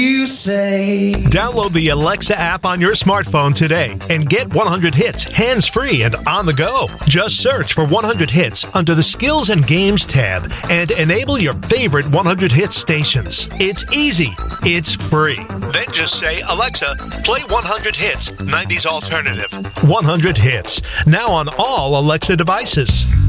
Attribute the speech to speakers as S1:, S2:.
S1: You say.
S2: Download the Alexa app on your smartphone today and get 100 hits hands-free and on the go. Just search for 100 hits under the Skills and Games tab and enable your favorite 100 hits stations. It's easy. It's free. Then just say, Alexa, play 100 hits, 90s alternative. 100 hits. Now on all Alexa devices.